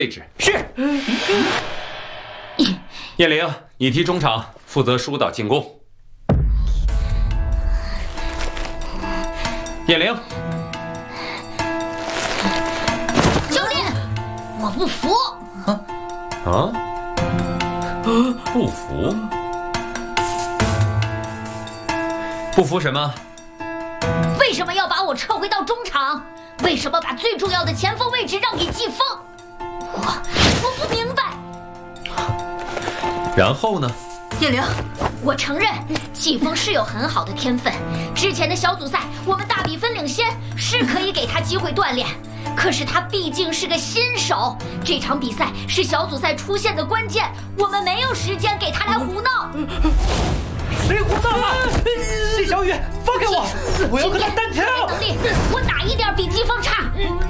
位置。 是。 燕玲，你踢中场，负责疏导进攻。燕玲， 教练，我不服。 不服？不服什么？ 为什么要把我撤回到中场？为什么把最重要的前锋位置让给季风？我不明白。 然后呢？ 叶玲，我承认季风是有很好的天分，之前的小组赛我们大比分领先，是可以给他机会锻炼。可是他毕竟是个新手，这场比赛是小组赛出现的关键，我们没有时间给他来胡闹。 谁胡闹了？谢小雨，放开我！我要和他单挑。 能力，我哪一点比季风差？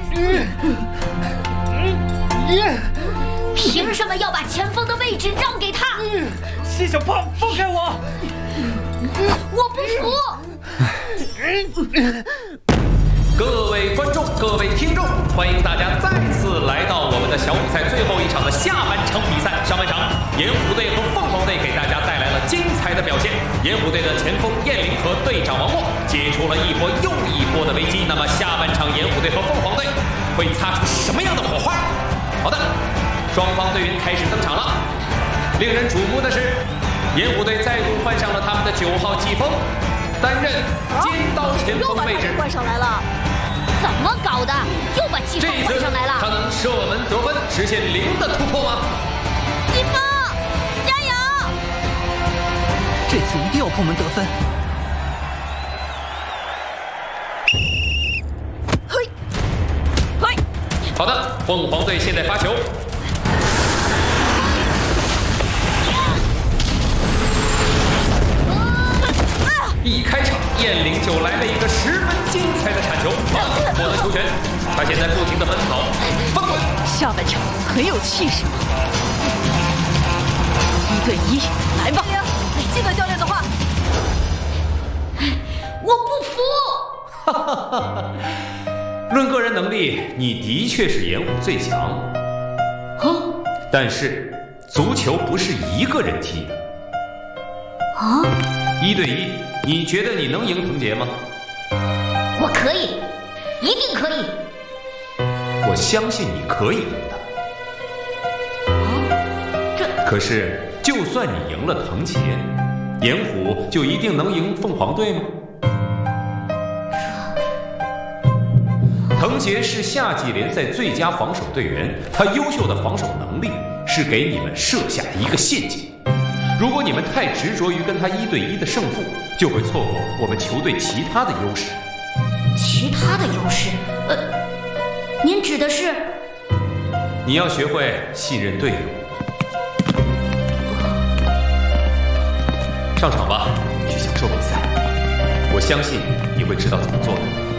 凭什么要把前锋的位置让给他？ 谢小胖，放开我！ 我不服！ 各位观众，各位听众，欢迎大家再次来到我们的小组赛最后一场的下半场比赛。上半场，盐湖队和凤凰队给大家带来了精彩的表现。盐湖队的前锋燕玲和队长王默解除了一波又一波的危机。那么下半场，盐湖队和凤凰队会擦出什么样的火花？好的，双方队员开始登场了。令人瞩目的是，盐湖队再度换上了他们的9号季风，担任尖刀前锋位置。 换上来了。怎么搞的？又把季风换上来了。 他能射门得分，实现0的突破吗？ 季风，加油！ 这次一定要破门得分。 嘿， 好的，凤凰队现在发球。一开场，燕玲就来了一个10分精彩的铲球，王默获得球权，他现在不停地奔跑，翻滚。 下半场很有气势，1对1，来吧！记得教练的话。 我不服。 论个人能力，你的确是盐湖最强，但是足球不是一个人踢的。1对1，你觉得你能赢滕杰吗？ 我可以，一定可以。 我相信你可以赢的。可是，就算你赢了滕杰，盐湖就一定能赢凤凰队吗？滕杰是夏季联赛最佳防守队员，他优秀的防守能力是给你们设下的一个陷阱。如果你们太执着于跟他1对1的胜负，就会错过我们球队其他的优势。 其他的优势？您指的是？ 你要学会信任队友。上场吧，去享受比赛。我相信你会知道怎么做的。